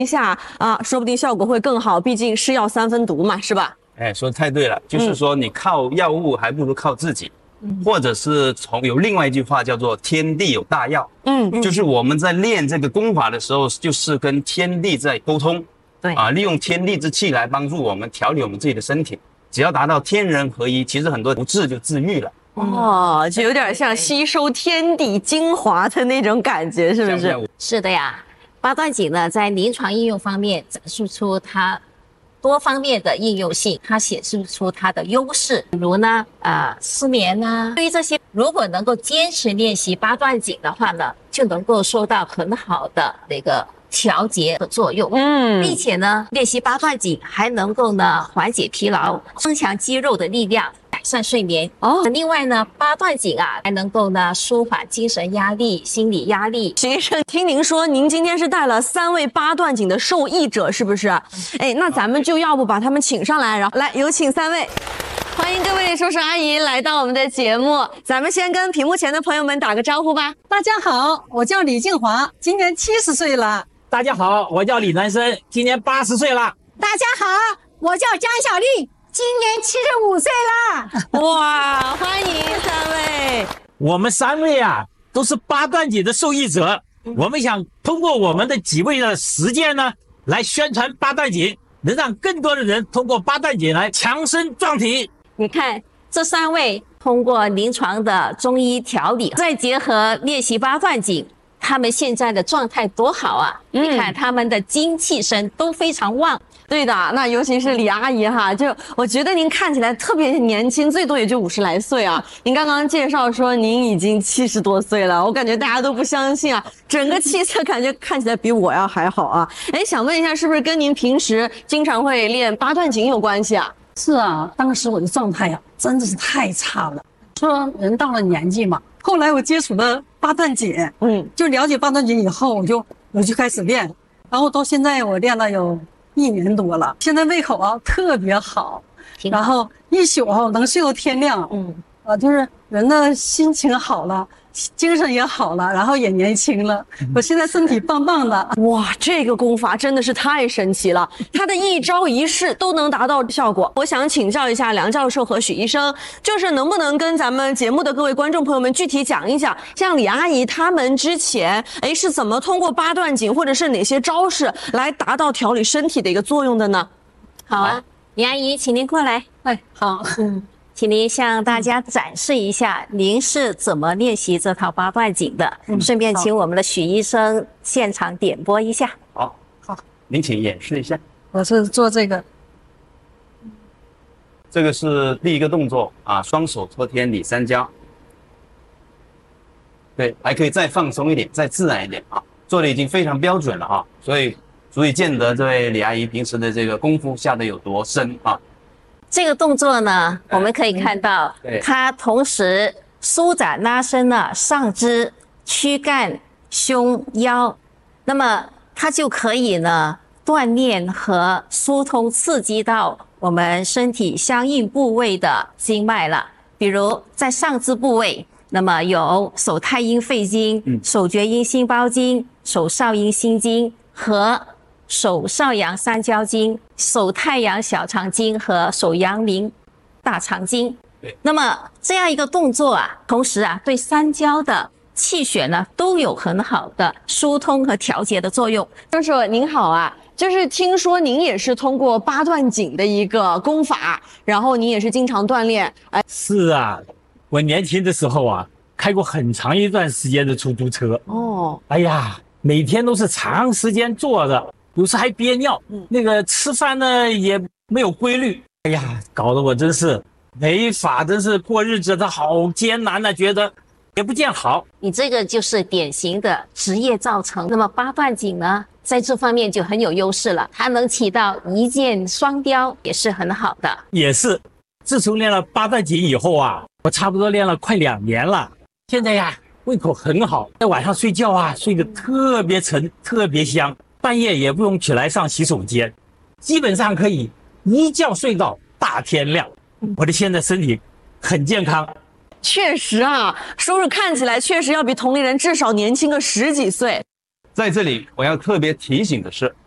一下啊，说不定效果会更好，毕竟是药三分毒嘛，是吧？ 哎，说得太对了，就是说你靠药物还不如靠自己，或者是有另外一句话叫做天地有大药，就是我们在练这个功法的时候，就是跟天地在沟通， 对啊，利用天地之气来帮助我们调理我们自己的身体，只要达到天人合一，其实很多不治就治愈了。 哦，就有点像吸收天地精华的那种感觉，是不是？ 是的呀，八段锦呢，在临床应用方面展示出它多方面的应用性，它显示出它的优势，比如呢，失眠啊，对于这些，如果能够坚持练习八段锦的话呢，就能够收到很好的那个调节的作用，并且呢，练习八段锦还能够呢缓解疲劳，增强肌肉的力量。改善睡眠哦。另外呢，八段锦啊，还能够呢舒缓精神压力、心理压力。 徐医生，听您说您今天是带了3位八段锦的受益者，是不是？哎，那咱们就要不把他们请上来，然后来有请3位。欢迎各位叔叔阿姨来到我们的节目，咱们先跟屏幕前的朋友们打个招呼吧。 大家好，我叫李静华，今年70岁了。 大家好，我叫李南生，今年80岁了。 大家好，我叫江小丽，今年75岁啦！ 哇，欢迎3位！ 我们3位啊，都是八段锦的受益者。我们想通过我们的几位的实践呢，来宣传八段锦，能让更多的人通过八段锦来强身壮体。 你看这3位通过临床的中医调理，再结合练习八段锦，他们现在的状态多好啊！你看他们的精气神都非常旺。 对的，那尤其是李阿姨哈，就我觉得您看起来特别年轻，最多也就50来岁啊。您刚刚介绍说您已经70多岁了，我感觉大家都不相信啊，整个气色感觉看起来比我要还好啊。哎，想问一下，是不是跟您平时经常会练八段锦有关系啊？ 是啊，当时我的状态啊，真的是太差了。说人到了年纪嘛，后来我接触了八段锦，就了解八段锦以后，我就开始练，然后到现在我练了有1年多了，现在胃口啊特别好，然后一宿啊能睡到天亮，就是人的心情好了，精神也好了，然后也年轻了，我现在身体棒棒的。 哇，这个功法真的是太神奇了，它的一招一式都能达到效果。我想请教一下梁教授和许医生，就是能不能跟咱们节目的各位观众朋友们具体讲一讲，像李阿姨他们之前是怎么通过八段锦或者是哪些招式来达到调理身体的一个作用的呢？ 好啊，李阿姨，请您过来。 哎，好。 请您向大家展示一下您是怎么练习这套八段锦的，顺便请我们的许医生现场点播一下。 好，您请演示一下。 我是做这个， 这个是第一个动作啊，双手托天理三焦。对，还可以再放松一点，再自然一点啊，做的已经非常标准了啊，所以足以见得这位李阿姨平时的这个功夫下得有多深啊。 这个动作呢，我们可以看到，它同时舒展拉伸了上肢、躯干、胸、腰，那么它就可以呢锻炼和疏通刺激到我们身体相应部位的经脉了。比如在上肢部位，那么有手太阴肺经、手厥阴心包经、手少阴心经和手少阳三焦经、手太阳小肠经和手阳明大肠经。那么这样一个动作啊，同时啊对三焦的气血呢都有很好的疏通和调节的作用。 教授您好啊，就是听说您也是通过八段锦的一个功法，然后您也是经常锻炼。 是啊，我年轻的时候啊，开过很长一段时间的出租车。哎呀，每天都是长时间坐着。有时还憋尿，那个吃饭呢也没有规律，哎呀，搞得我真是没法，真是过日子的好艰难呢，觉得也不见好。 你这个就是典型的职业造成。那么八段锦呢，在这方面就很有优势了，它能起到一箭双雕，也是很好的。 也是，自从练了八段锦以后啊，我差不多练了快2年了，现在呀胃口很好，在晚上睡觉啊睡得特别沉，特别香。半夜也不用起来上洗手间，基本上可以一觉睡到大天亮。我的现在身体很健康。 确实啊，叔叔看起来确实要比同龄人至少年轻个10几岁。 在这里我要特别提醒的是，